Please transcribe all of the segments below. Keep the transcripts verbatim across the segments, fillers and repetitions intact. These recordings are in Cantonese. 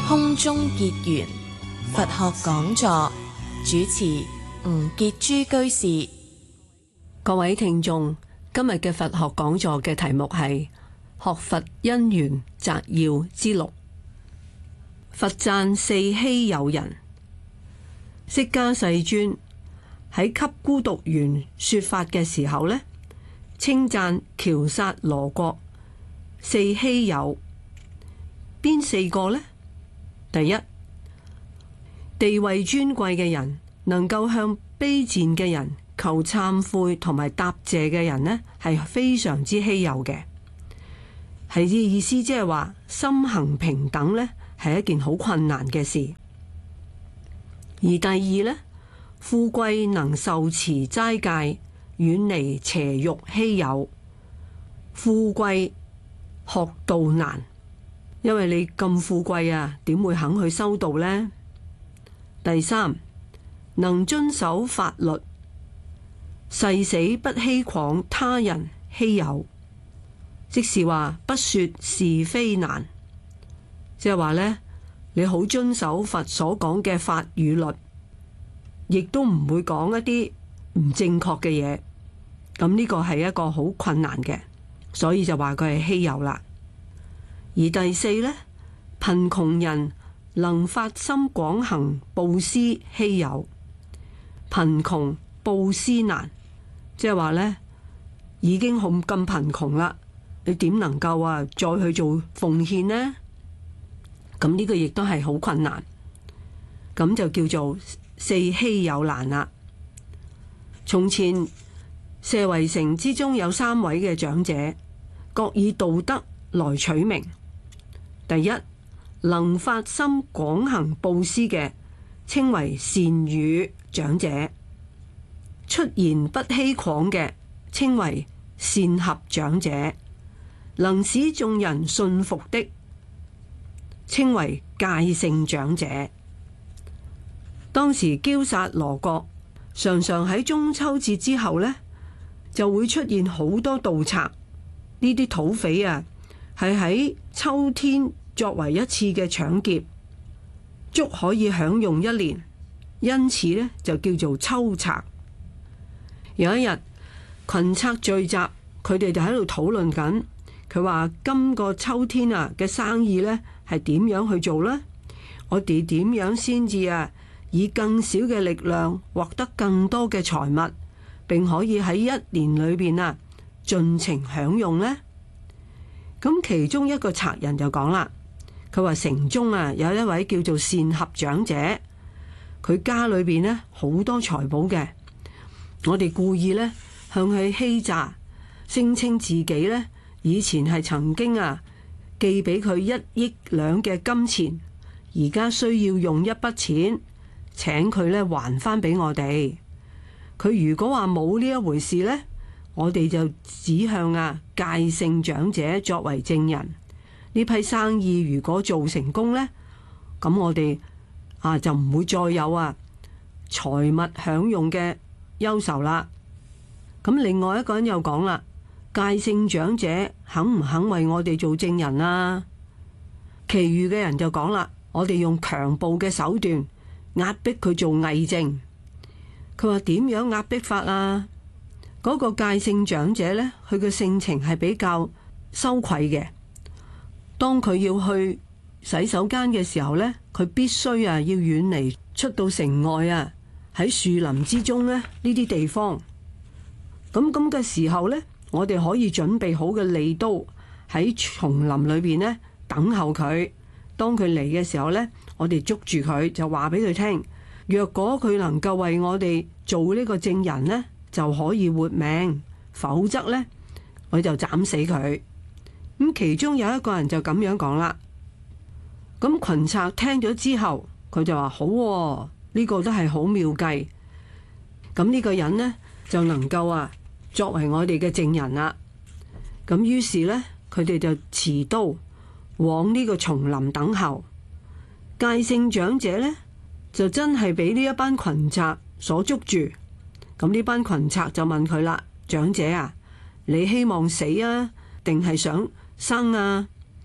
空中結緣佛學講座，主持吳傑珠居士。 各位聽眾，今日嘅佛學講座嘅題目係學佛因緣摘要之六。佛讚四希有人。釋迦世尊喺給孤獨園說法嘅時候呢，稱讚憍薩羅國四希有。邊四個呢？第一，地位尊貴嘅人能夠向卑賤嘅人求懺悔同埋答謝嘅人呢，係非常之稀有嘅。係啲意思，即係話心行平等呢，係一件好困難嘅事。而第二呢，富貴能受持齋戒，遠離邪欲稀有。富貴學道難。因為你咁富貴啊，點會肯去修道呢？第三，能遵守法律，誓死不欺誑他人稀有，即是話不說是非難，即係話呢，你好遵守佛所講嘅法與律，亦都唔會講一啲唔正確嘅嘢。咁呢個係一個好困難嘅，所以就話佢係稀有啦。而第四呢，貧窮人能發心廣行布施稀有。貧窮布施難，即係話呢，已經好咁貧窮啦，你點能夠啊再去做奉獻呢？咁呢個亦都係好困難，咁就叫做四希有難啦。從前舍衛城之中有三位嘅長者，各以道德來取名。第一，能發心廣行布施嘅，稱為善語長者；出言不欺誑嘅，稱為善合長者；能使眾人信服的，稱為戒性長者。當時憍薩羅國常常喺中秋節之後呢，就會出現好多盜賊。呢啲土匪啊，係喺秋天作為一次嘅搶劫，足可以享用一年，因此呢，就叫做秋賊。有一日，群賊聚集，佢哋就喺度討論緊，佢話今個秋天啊嘅生意呢係點樣去做呢？我哋點樣先至啊以更少嘅力量獲得更多嘅財物，並可以喺一年裏邊啊盡情享用呢？咁其中一個賊人就講啦，佢話城中啊有一位叫做善合長者，佢家裏邊呢好多財寶嘅，我哋故意呢向佢欺詐，聲稱自己呢以前係曾經啊寄俾佢一億兩嘅金錢，而家需要用一筆錢，請佢呢還翻俾我哋。佢如果話冇呢一回事呢，我哋就指向啊戒性長者作為證人。呢批生意如果做成功呢，咁我哋啊就唔會再有啊財物享用嘅憂愁啦。咁另外一個人又講啦，戒性長者肯唔肯為我哋做證人啊？其餘嘅人就講啦，我哋用強暴嘅手段壓迫佢做偽證。佢話點樣壓迫法啊？嗰個戒性長者呢，佢嘅性情係比較羞愧嘅。當佢要去洗手間嘅時候呢，佢必須啊要遠離出到城外啊，喺樹林之中呢呢啲地方。咁咁嘅時候呢，我哋可以準備好嘅利刀喺叢林裏邊呢等候佢。當佢嚟嘅時候呢，我哋捉住佢就話俾佢聽，若果佢能夠為我哋做呢個證人呢，就可以活命，否則呢，我就斬死佢。咁其中有一個人就咁樣講啦。咁群賊聽咗之後，佢就話好喎，呢個都係好妙計。咁呢個人呢，就能夠啊作為我哋嘅證人啦。咁於是呢，佢哋就持刀往呢個叢林等候。戒性長者呢，就真係俾呢一班群賊所捉住。咁呢班群賊就問佢啦，長者啊，你希望死啊，定係想生啊？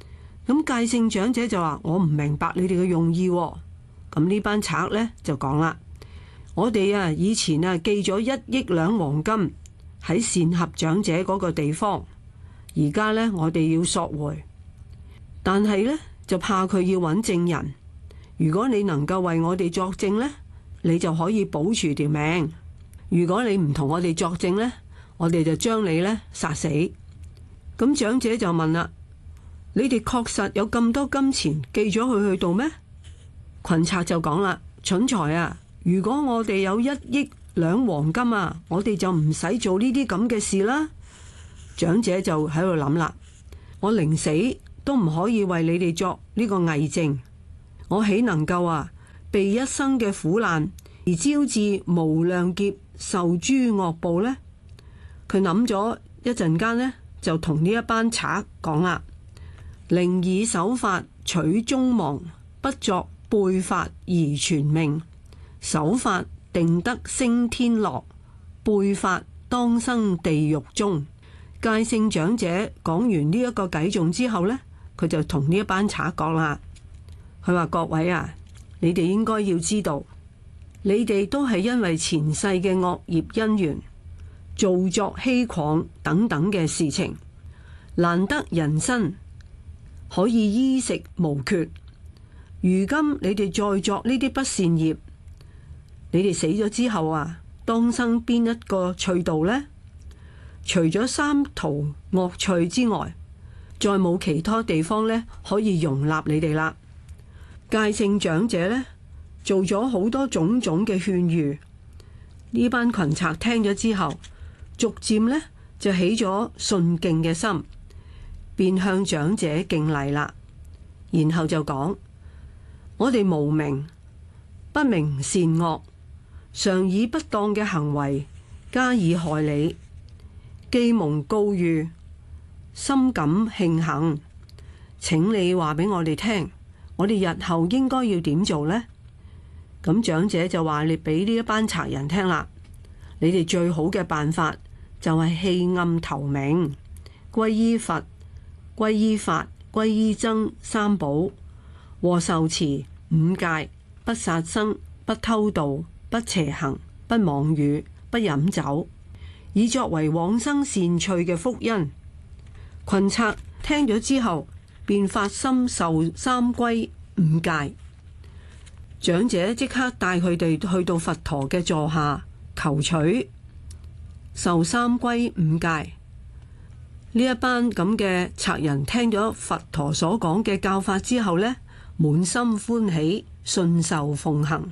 咁戒聖長者就話：我唔明白你哋嘅用意喎。咁呢班賊呢，就講啦：我哋啊以前啊寄咗一億兩黃金喺善合長者嗰個地方，而家呢，我哋要索回，但係呢，就怕佢要揾證人。如果你能夠為我哋作證呢，你就可以保住條命；如果你唔同我哋作證呢，我哋就將你呢殺死。咁長者就問啦：你哋確實有咁多金錢寄咗佢去度咩？群賊就講啦：蠢材啊！如果我哋有一億兩黃金啊，我哋就唔使做呢啲咁嘅事啦。長者就喺度諗啦：我寧死都唔可以為你哋作呢個偽證，我豈能夠啊被一生嘅苦難而招致無量劫受諸惡報呢？佢諗咗一陣間呢，就同呢一班賊講啦：寧以守法取終亡，不作背法而存命。守法定得升天樂，背法當生地獄中。戒聖長者講完呢一個偈頌之後呢，佢就同呢一班賊講啦。佢話：各位啊，你哋應該要知道，你哋都係因為前世嘅惡業因緣，造作欺誑等等嘅事情，難得人身可以衣食無缺。如今你哋再作呢啲不善業，你哋死咗之後啊，當生邊一個趣道呢？除咗三途惡趣之外，再冇其他地方呢可以容納你哋啦。戒聖長者呢，做咗好多種種嘅勸喻，呢班群賊聽咗之後，逐漸呢就起咗信敬嘅心，便向長者敬禮啦。然後就講：我哋無明，不明善惡，常以不當嘅行為加以害你，既蒙告諭，深感慶幸，請你話俾我哋聽，我哋日後應該要點做呢？咁長者就話：你俾呢一班賊人聽啦，你哋最好嘅辦法就係棄暗投明，皈依佛、皈依法、皈依僧三寶，和受持五戒，不殺生、不偷盜、不邪行、不妄語、不飲酒，以作為往生善趣嘅福因。群賊聽咗之後，便發心受三皈五戒。長者即刻帶佢哋去到佛陀嘅座下求取受三皈五戒。呢一班咁嘅賊人聽咗佛陀所講嘅教法之後呢，滿心歡喜，信受奉行。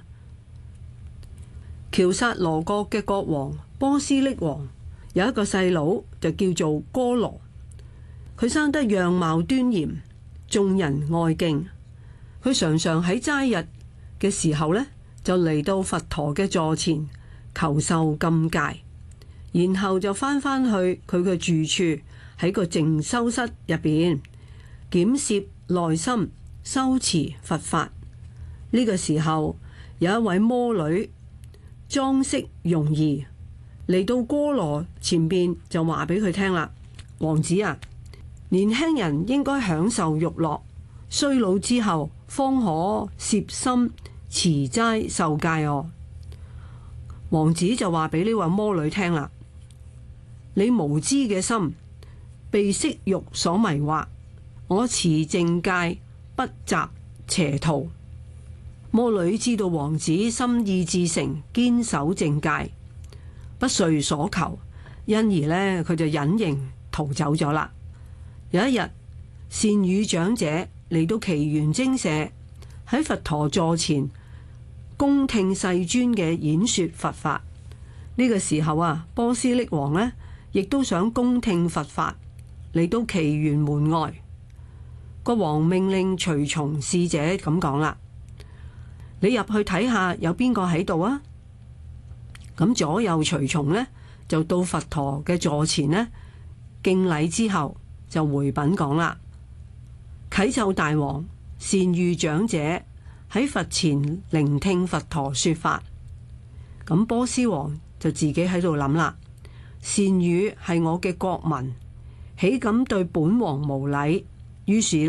喬薩羅國嘅國王波斯匿王有一個細佬就叫做哥羅，佢生得樣貌端嚴，眾人愛敬。佢常常喺齋日嘅時候呢，就嚟到佛陀嘅座前求受禁戒，然後就翻返去佢嘅住處，喺個靜修室入邊檢攝內心，修持佛法。呢個時候有一位魔女裝飾容儀嚟到哥羅前邊，就話俾佢聽啦：王子啊，年輕人應該享受欲樂，衰老之後方可攝心持齋受戒哦。王子就話俾呢位魔女聽啦：你無知嘅心被色欲所迷惑，我持淨戒不習邪途。魔女知道王子心意至誠，堅守淨戒，不遂所求，因而呢，佢就隱形逃走咗啦。有一日，善語長者嚟到祇園精舍，喺佛陀座前恭聽世尊嘅演說佛法。呢個時候啊，波斯匿王呢亦都想恭聽佛法，嚟到祇園門外。個王命令隨從侍者咁講啦：你入去睇下有邊個喺度啊？咁左右隨從呢，就到佛陀嘅座前呢，敬禮之後就回稟講啦：啟奏大王，善語長者喺佛前聆聽佛陀說法。咁波斯王就自己喺度諗啦：善語係我嘅國民，豈敢對本王無禮？於是呢，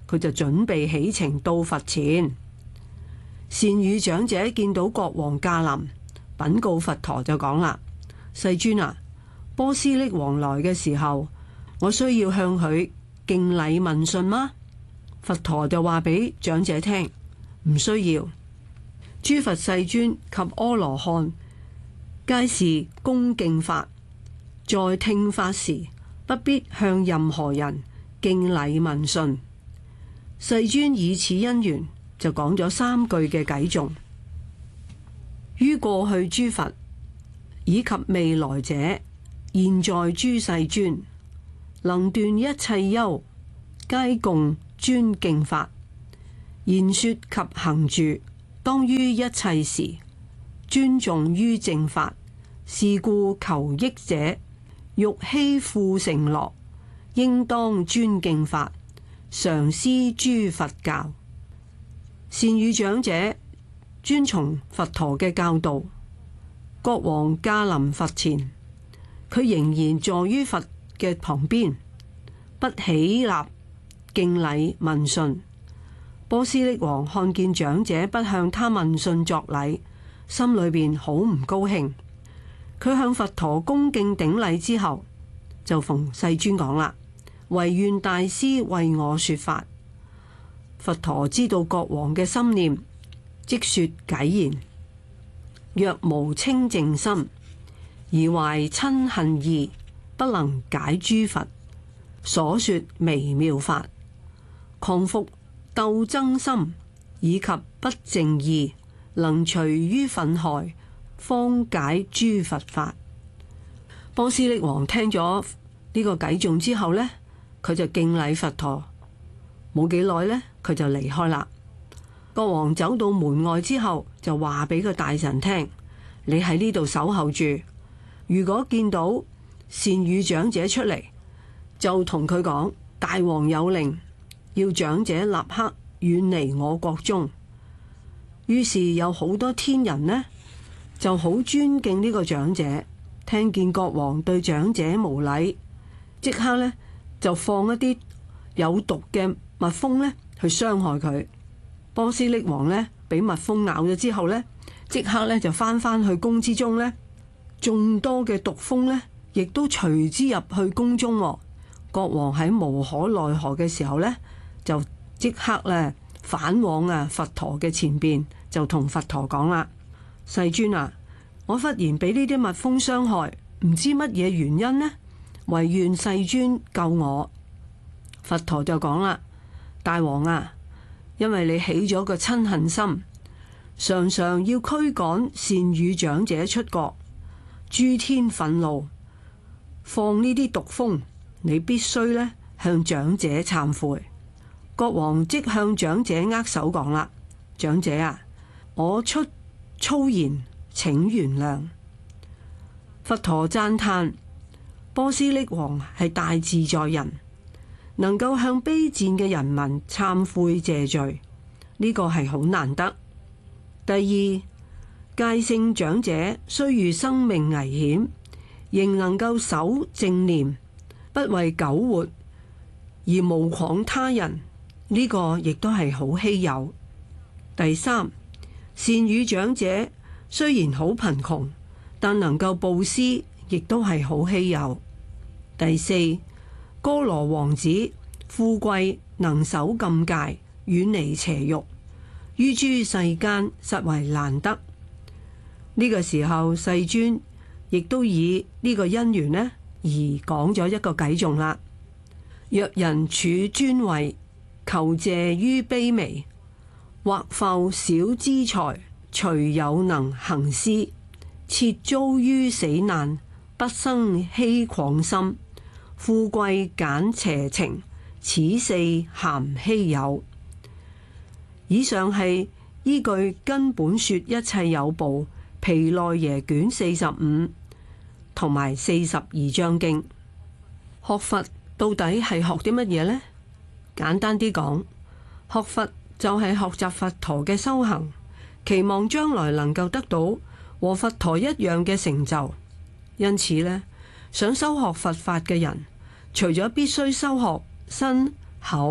佢就準備起程到佛前。善語長者見到國王駕臨，稟告佛陀就講啦：世尊啊，波斯匿王來嘅時候，我需要向佢敬禮問訊嗎？佛陀就話俾長者聽，唔需要。諸佛世尊及阿羅漢皆是恭敬法，在聽法時不必向任何人敬禮問訊。世尊以此因緣就講咗三句嘅偈頌：於過去諸佛以及未來者，現在諸世尊能斷一切憂，皆共尊敬法。言說及行住，當於一切時尊重於正法。是故求益者，欲希富成樂，應當尊敬法，常思諸佛教。善語長者遵從佛陀嘅教導，國王駕臨佛前，佢仍然坐於佛嘅旁邊，不起立敬禮問訊。波斯匿王看見長者不向他問訊作禮，心裏邊好唔高興。佢向佛陀恭敬頂禮之後，就逢世尊講啦：唯願大師為我說法。佛陀知道國王嘅心念，即說偈言：若無清淨心，而懷瞋恨意，不能解諸佛所說微妙法。狂伏鬥爭心以及不淨意，能隨於憤害，方解諸佛法。波斯匿王聽咗呢個偈頌之後呢，佢就敬禮佛陀。冇幾耐呢，佢就離開啦。國王走到門外之後，就話俾個大臣聽：你喺呢度守候住，如果見到善語長者出嚟，就同佢講：大王有令，要長者立刻遠離我國中。於是有好多天人呢，就好尊敬呢個長者，聽見國王對長者無禮，即刻呢就放一啲有毒嘅蜜蜂呢去傷害佢。波斯匿王呢俾蜜蜂咬咗之後呢，即刻呢就翻返去宮之中呢，眾多嘅毒蜂呢亦都隨之入去宮中。國王喺無可奈何嘅時候呢，就即刻呢返往啊佛陀嘅前邊，就同佛陀講啦：世尊啊，我忽然俾呢啲蜜蜂傷害，唔知乜嘢原因呢？唯願世尊救我。佛陀就講啦：大王啊，因為你起咗個瞋恨心，常常要驅趕善語長者出國，諸天憤怒，放呢啲毒蜂，你必須呢向長者懺悔。國王即向長者握手講啦：長者啊，我出粗言，請原諒。佛陀讚嘆波斯匿王係大自在人，能夠向卑賤嘅人民懺悔謝罪，呢個係好難得。第二，戒聖長者雖遇生命危險，仍能夠守正念，不為苟活而無誑他人，呢個亦都係好稀有。第三，善語長者雖然好貧窮，但能夠布施，亦都係好稀有。第四，哥羅王子富貴，能守禁戒，遠離邪欲，於諸世間實為難得。呢個時候，世尊亦都以呢個因緣呢而講咗一個偈頌啦：若人處尊位，求謝於卑微，或復小資財，隨有能行施，切遭於死難，不生欺誑心。富貴簡邪情，此四咸稀有。以上係依據根本說一切有部毗奈耶卷四十五同埋四十二章經。學佛到底係學啲乜嘢呢？簡單啲講，學佛就係學習佛陀嘅修行，期望將來能夠得到和佛陀一樣嘅成就。因此呢，想修學佛法嘅人，除咗必須修學身口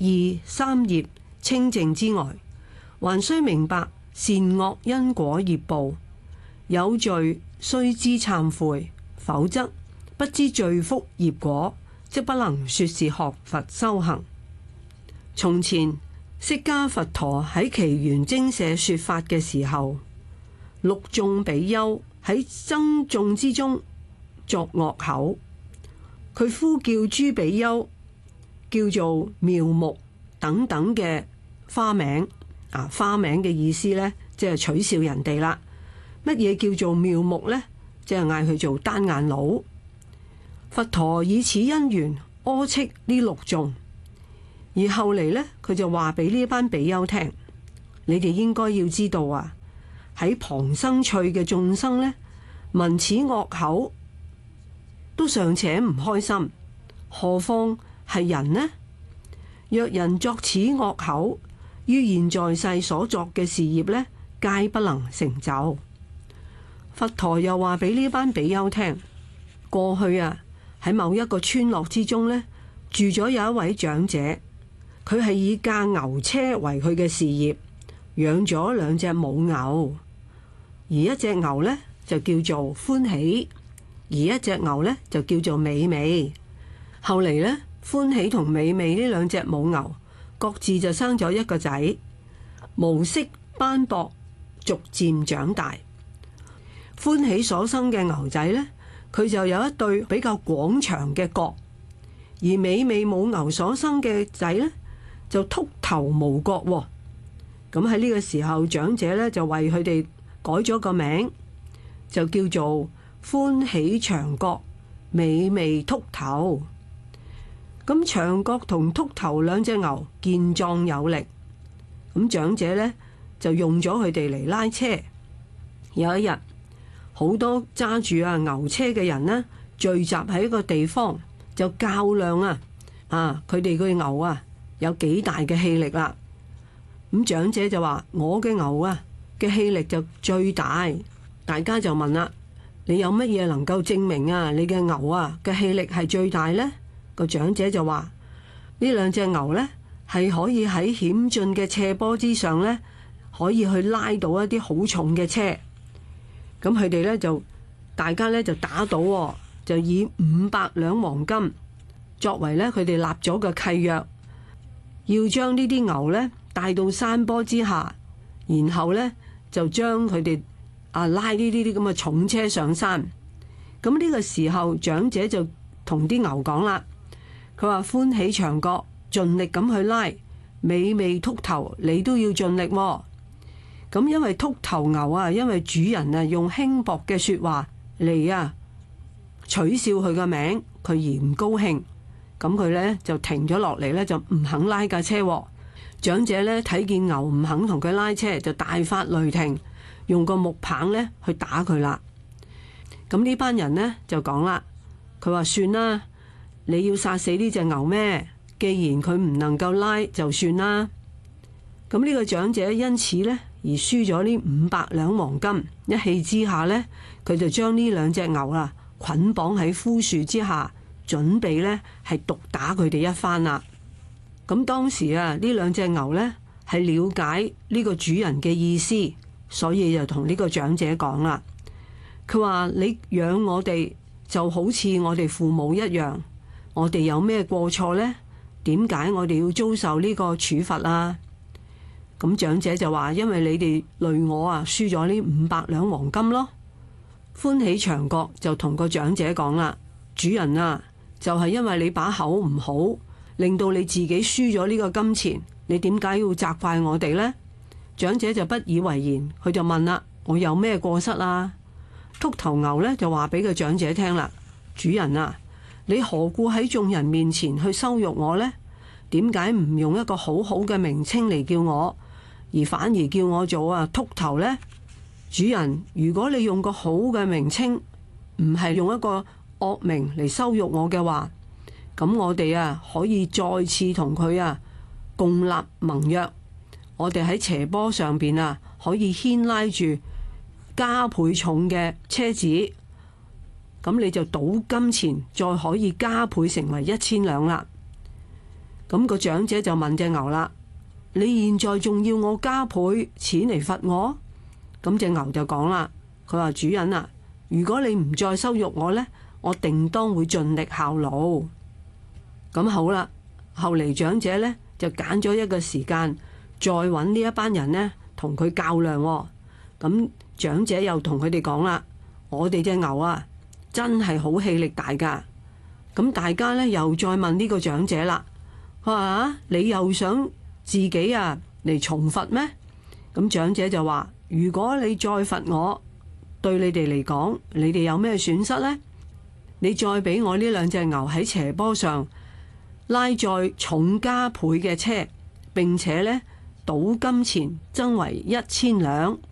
二三業清淨之外，還須明白善惡因果業報，有罪須知懺悔，否則不知罪福業果，即不能說是學佛修行。從前釋迦佛陀喺祇園精舍說法嘅時候，六眾比丘喺僧眾之中作惡口，佢呼叫諸比丘叫做妙目等等嘅花名。啊，花名嘅意思呢，即係取笑人哋啦。乜嘢叫做妙目呢？即係嗌佢做單眼佬。佛陀以此因緣呵斥呢六眾，而後嚟呢，佢就話俾呢班比丘聽：你哋應該要知道啊，喺旁生趣嘅眾生呢，聞此惡口都尚且唔開心，何況係人呢？若人作此惡口，於現在世所作嘅事業呢，皆不能成就。佛陀又話俾呢班比丘聽：過去啊，喺某一個村落之中呢，住咗有一位長者，佢係以駕牛車為佢嘅事業，養咗兩隻母牛，而一隻牛呢，就叫做歡喜，而一隻牛呢，就叫做美美。後嚟呢，歡喜同美美呢兩隻母牛各自就生咗一個仔，毛色斑駁，逐漸長大。歡喜所生嘅牛仔呢，佢就有一對比較廣長嘅角，而美美母牛所生嘅仔呢，就禿頭無角喎。咁喺呢個時候，長者呢就為佢哋改咗個名，就叫做歡喜長角，美美禿頭。咁長角同禿頭兩隻牛健壯有力，咁長者呢就用咗佢哋嚟拉車。有一日，好多揸住啊牛車嘅人呢，聚集喺一個地方，就較量啊，啊佢哋嘅牛啊有幾大嘅氣力啦。咁長者就話：我嘅牛啊嘅氣力就最大。大家就問啦：你有乜嘢能夠證明啊你嘅牛啊嘅氣力係最大呢？個長者就話：呢兩隻牛呢，係可以喺險峻嘅斜坡之上呢，可以去拉到一啲好重嘅車。咁佢哋呢，就大家呢，就打賭，就以五百兩黃金作為呢，佢哋立咗個契約，要將呢啲牛呢帶到山坡之下，然後呢，就將佢哋啊拉呢啲啲咁嘅重車上山。咁呢個時候，長者就同啲牛講啦。佢話：歡喜長角，盡力咁去拉；美美禿頭，你都要盡力喎。咁因為禿頭牛啊，因為主人啊用輕薄嘅說話嚟啊取笑佢嘅名，佢而唔高興，咁佢呢就停咗落嚟呢，就唔肯拉架車喎。長者呢睇見牛唔肯同佢拉車，就大發雷霆，用個木棒呢去打佢啦。咁呢班人呢就講啦，佢話：算啦。你要殺死呢隻牛咩？既然佢唔能夠拉，就算啦。咁呢個長者因此呢而輸咗呢五百兩黃金。一氣之下呢，佢就將呢兩隻牛啊捆綁喺枯樹之下，準備呢係毒打佢哋一番啦。咁當時啊，呢兩隻牛呢係了解呢個主人嘅意思，所以就同呢個長者講啦。佢話：你養我哋就好似我哋父母一樣。我哋有咩過錯呢？點解我哋要遭受呢個處罰啊？咁長者就話：因為你哋累我啊，輸咗呢五百兩黃金咯。歡喜長角就同個長者講啦：主人啊，就係因為你把口唔好，令到你自己輸咗呢個金錢，你點解要責怪我哋呢？長者就不以為然，佢就問啦：我有咩過失啊？禿頭牛呢就話俾個長者聽啦：主人啊，你何故喺眾人面前去羞辱我呢？點解唔用一個好好嘅名稱嚟叫我，而反而叫我做啊禿頭呢？主人，如果你用個好嘅名稱，唔係用一個惡名嚟羞辱我嘅話，咁我哋啊可以再次同佢啊共立盟約。我哋喺斜坡上邊啊可以牽拉住加倍重嘅車子。咁你就賭金錢，再可以加倍成為一千兩啦。 咁個長者就問隻牛啦：你現在仲要我加倍錢嚟罰我？咁隻牛就講啦，佢話：主人啊，如果你唔再羞辱我呢，我定當會盡力效勞。咁好啦，後嚟長者呢就揀咗一個時間，再揾呢一班人呢同佢較量喎。咁長者又同佢哋講啦：我哋隻牛啊，真係好氣力大噶。咁大家呢又再問呢個長者啦：佢話啊，你又想自己啊嚟重罰咩？咁長者就話：如果你再罰我，對你哋嚟講，你哋有咩損失呢？你再俾我呢兩隻牛喺斜坡上拉載重加倍嘅車，並且呢賭金錢增為一千兩，